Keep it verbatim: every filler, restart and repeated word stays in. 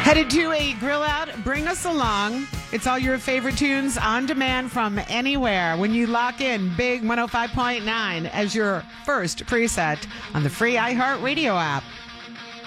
Headed to a grill out, bring us along. It's all your favorite tunes on demand from anywhere when you lock in Big one oh five point nine as your first preset on the free iHeartRadio app.